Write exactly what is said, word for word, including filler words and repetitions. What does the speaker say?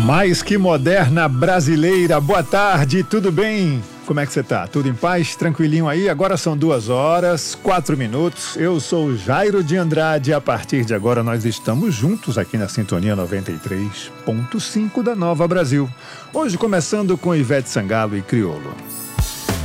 Mais que moderna brasileira, boa tarde, tudo bem? Como é que você tá? Tudo em paz? Tranquilinho aí? Agora são duas horas, quatro minutos. Eu sou o Jairo de Andrade e a partir de agora nós estamos juntos aqui na Sintonia noventa e três ponto cinco da Nova Brasil. Hoje começando com Ivete Sangalo e Criolo.